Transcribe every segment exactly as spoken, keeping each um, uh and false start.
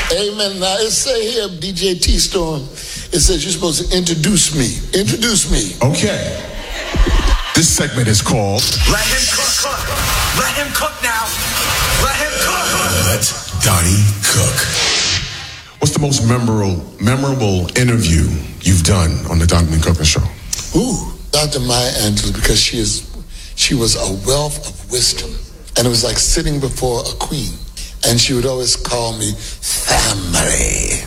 Amen. Now it say here, D J T-Storm, it says you're supposed to introduce me. Introduce me. Okay. This segment is called Let Him Cook. Let Him Cook now. Let Him cook. Let Donnie Cook. What's the most memorable memorable interview you've done on the Donnie Cook Show? Ooh, Doctor Maya Angelou, because she is, she was a wealth of wisdom. And it was like sitting before a queen. And she would always call me family.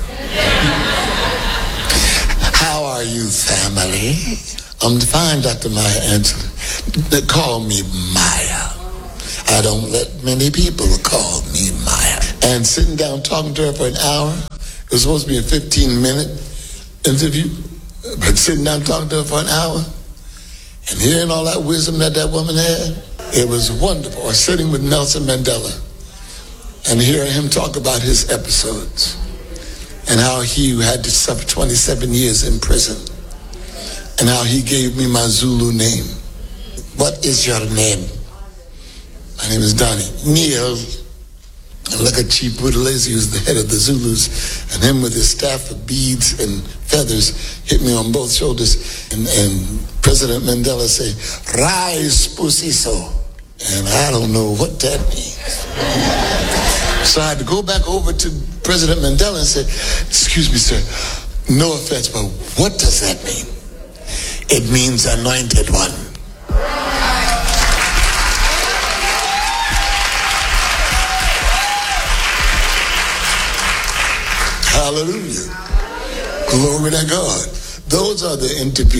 How are you, family? I'm fine, Doctor Maya Angelou. They call me Maya. I don't let many people call me Maya. And sitting down talking to her for an hour, it was supposed to be a fifteen minute interview, but sitting down talking to her for an hour and hearing all that wisdom that that woman had, it was wonderful. Or sitting with Nelson Mandela and hearing him talk about his episodes and how he had to suffer twenty-seven years in prison and how he gave me my Zulu name. What is your name? My name is Donnie. Neil. And look at Chief Buthelezi, who's the head of the Zulus, and him with his staff of beads and feathers hit me on both shoulders. And, and President Mandela say, "Rise, Pusiso." And I don't know what that means. So I had to go back over to President Mandela and say, "Excuse me, sir, no offense, but what does that mean?" "It means anointed one." Hallelujah. Glory to God. Those are the interviews.